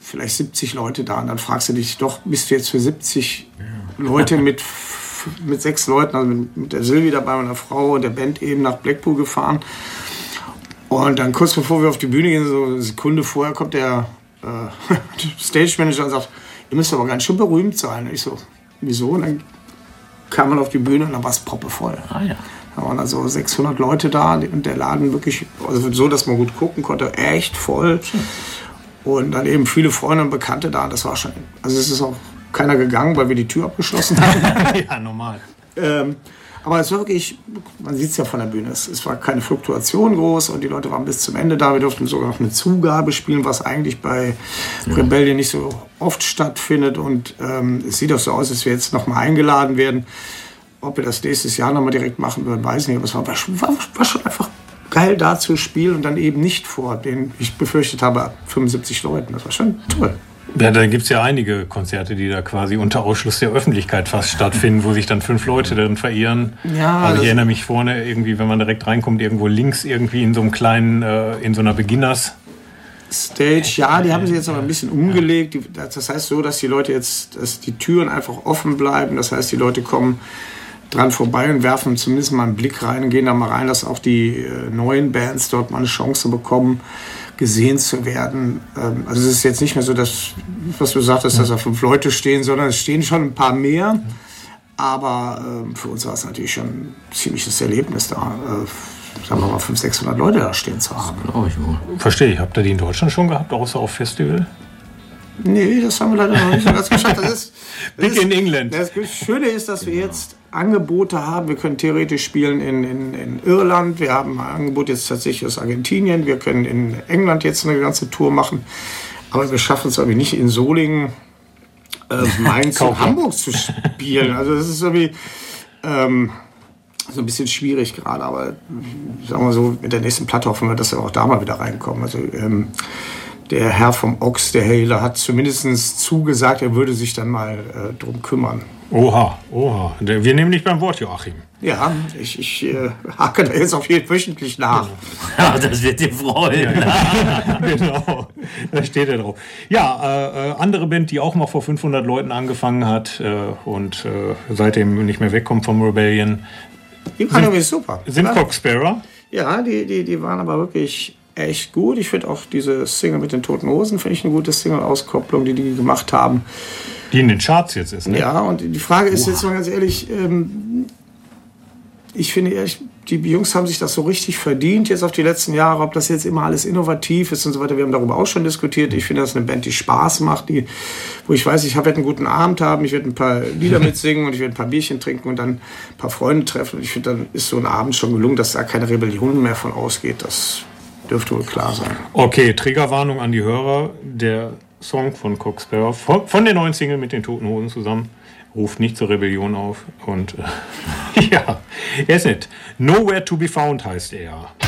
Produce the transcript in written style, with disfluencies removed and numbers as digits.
vielleicht 70 Leute da. Und dann fragst du dich, doch, bist du jetzt für 70 Leute mit 6 Leuten, also mit der Silvi dabei, meiner Frau und der Band eben nach Blackpool gefahren. Und dann kurz bevor wir auf die Bühne gehen, so eine Sekunde vorher, kommt der Stage Manager und sagt, ihr müsst aber ganz schön berühmt sein. Und ich so, wieso? Und dann kam man auf die Bühne und dann war es proppevoll. Ah, ja. Da waren also 600 Leute da und der Laden wirklich, also so, dass man gut gucken konnte, echt voll. Und dann eben viele Freunde und Bekannte da. Und das war schon, also es ist auch keiner gegangen, weil wir die Tür abgeschlossen haben. Ja, normal. Aber es war wirklich, man sieht es ja von der Bühne, es war keine Fluktuation groß und die Leute waren bis zum Ende da. Wir durften sogar noch eine Zugabe spielen, was eigentlich bei Rebellion nicht so oft stattfindet. Und es sieht auch so aus, dass wir jetzt nochmal eingeladen werden. Ob wir das nächstes Jahr nochmal direkt machen würden, weiß ich nicht. Aber es war schon einfach geil, da zu spielen und dann eben nicht vor den, ich befürchtet habe, 75 Leuten. Das war schon toll. Ja, da gibt es ja einige Konzerte, die da quasi unter Ausschluss der Öffentlichkeit fast stattfinden, wo sich dann 5 Leute drin verirren. Ja, also ich erinnere mich vorne irgendwie, wenn man direkt reinkommt, irgendwo links irgendwie in so einem kleinen, in so einer Beginners Stage, ja, die haben sie jetzt aber ein bisschen umgelegt. Das heißt so, dass die Leute jetzt, dass die Türen einfach offen bleiben. Das heißt, die Leute kommen dran vorbei und werfen zumindest mal einen Blick rein und gehen da mal rein, dass auch die neuen Bands dort mal eine Chance bekommen, gesehen zu werden. Also es ist jetzt nicht mehr so, dass, was du sagtest, dass da 5 Leute stehen, sondern es stehen schon ein paar mehr. Aber für uns war es natürlich schon ein ziemliches Erlebnis, da sagen wir mal 500, 600 Leute da stehen zu haben. Verstehe ich. Habt ihr die in Deutschland schon gehabt, außer auf Festival? Nee, das haben wir leider noch nicht so ganz geschafft. Big in England. Das Schöne ist, dass wir jetzt Angebote haben. Wir können theoretisch spielen in Irland. Wir haben ein Angebot jetzt tatsächlich aus Argentinien. Wir können in England jetzt eine ganze Tour machen. Aber wir schaffen es irgendwie nicht in Solingen, Mainz und Hamburg zu spielen. Also das ist irgendwie so ein bisschen schwierig gerade. Aber sagen wir so, mit der nächsten Platte hoffen wir, dass wir auch da mal wieder reinkommen. Also der Herr vom Ochs, der Herr Hiller, hat zumindest zugesagt, er würde sich dann mal drum kümmern. Oha. Wir nehmen dich beim Wort, Joachim. Ja, ich hake da jetzt auf jeden wöchentlich nach. Ja, das wird dir freuen. Ja, genau, da steht er drauf. Ja, andere Band, die auch mal vor 500 Leuten angefangen hat und seitdem nicht mehr wegkommt vom Rebellion. Die waren irgendwie super. Sind Cock Sparrow? Ja, die waren aber wirklich echt gut. Ich finde auch diese Single mit den Toten Hosen, finde ich eine gute Single-Auskopplung, die gemacht haben. Die in den Charts jetzt ist, ne? Ja, und die Frage ist jetzt mal ganz ehrlich, ich finde ehrlich, die Jungs haben sich das so richtig verdient jetzt auf die letzten Jahre, ob das jetzt immer alles innovativ ist und so weiter. Wir haben darüber auch schon diskutiert. Ich finde, das ist eine Band, die Spaß macht, wo ich weiß, ich werde einen guten Abend haben, ich werde ein paar Lieder mitsingen und ich werde ein paar Bierchen trinken und dann ein paar Freunde treffen. Und ich finde, dann ist so ein Abend schon gelungen, dass da keine Rebellion mehr von ausgeht. Das dürfte wohl klar sein. Okay, Triggerwarnung an die Hörer. Der Song von Cock Sparrow von der neuen Single mit den Toten Hosen zusammen ruft nicht zur Rebellion auf. Und ja, er ist nett. Nowhere to be found heißt er.